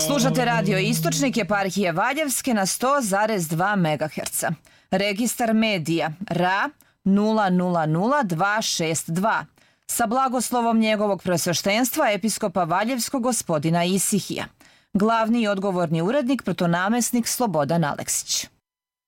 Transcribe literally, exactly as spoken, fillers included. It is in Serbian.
Slušate radio Istočnik eparhije Valjevske na sto zarez dva megaherca. Registar medija R A nula nula nula dva šest dva sa blagoslovom njegovog preosveštenstva episkopa Valjevskog gospodina Isihija. Glavni i odgovorni urednik protonamesnik Slobodan Aleksić.